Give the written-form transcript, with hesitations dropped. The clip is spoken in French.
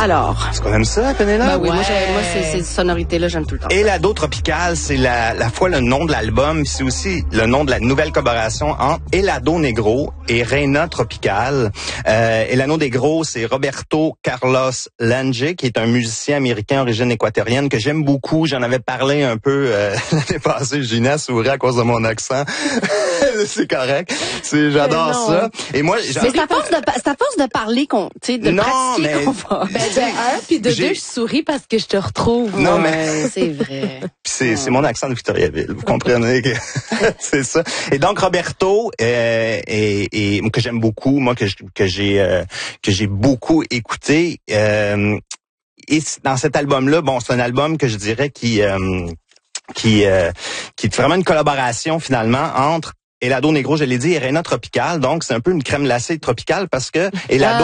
Alors. Est-ce qu'on aime ça, Pénélope? Ben oui, moi, ces sonorités-là, j'aime tout le temps. Elado Tropical, c'est la fois le nom de l'album, c'est aussi le nom de la nouvelle collaboration entre Elado Negro et Reina Tropical. Elado Negro, c'est Roberto Carlos Lange, qui est un musicien américain d'origine équatorienne que j'aime beaucoup. J'en avais parlé un peu l'année passée. Gina sourit à cause de mon accent. C'est correct. J'adore ça. Et moi, mais c'est à force de parler qu'on, tu sais, de pratiquer qu'on va. Puis de deux, je souris parce que je te retrouve. Non, mais c'est vrai. C'est mon accent de Victoriaville. Vous comprenez que c'est ça. Et donc Roberto et que j'aime beaucoup, moi que j'ai beaucoup écouté. Et dans cet album-là, bon, c'est un album que je dirais qui est vraiment une collaboration finalement entre Elado Negro, je l'ai dit, et Reina Tropical. Donc c'est un peu une crème glacée tropicale parce que Elado